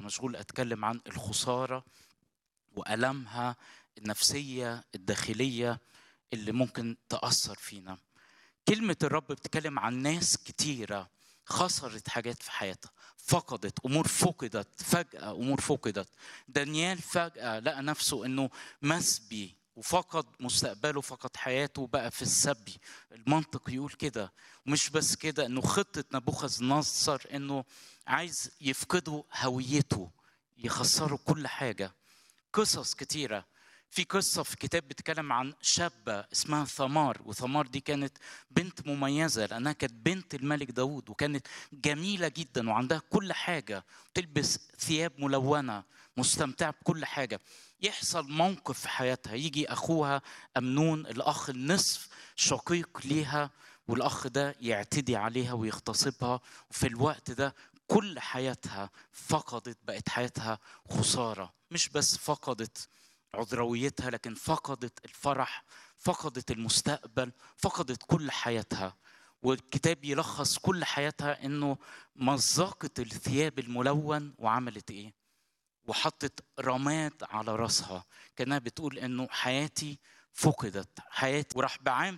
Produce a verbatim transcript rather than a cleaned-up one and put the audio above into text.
مشغول أتكلم عن الخسارة وألمها النفسية الداخلية اللي ممكن تأثر فينا. كلمة الرب بتتكلم عن ناس كتيرة خسرت حاجات في حياتها، فقدت أمور، فقدت فجأة أمور، فقدت. دانيال فجأة لقى نفسه إنه مسبي وفقد مستقبله، فقد حياته، بقى في السبي. المنطق يقول كده. ومش بس كده، إنه خطة نبوخذ نصر إنه عايز يفقدوا هويته، يخسروا كل حاجة. قصص كتيرة. في قصة في كتاب بتتكلم عن شابة اسمها ثمار، وثمار دي كانت بنت مميزة لأنها كانت بنت الملك داود، وكانت جميلة جدا وعندها كل حاجة، تلبس ثياب ملونة، مستمتعة بكل حاجة. يحصل موقف في حياتها، يجي أخوها أمنون الأخ النصف شقيق ليها، والأخ ده يعتدي عليها ويغتصبها، وفي الوقت ده كل حياتها فقدت، بقت حياتها خسارة. مش بس فقدت عذرويتها، لكن فقدت الفرح، فقدت المستقبل، فقدت كل حياتها. والكتاب يلخص كل حياتها انه مزقت الثياب الملون وعملت ايه؟ وحطت رماد على راسها، كانها بتقول انه حياتي فقدت، حياتي. وراح بعام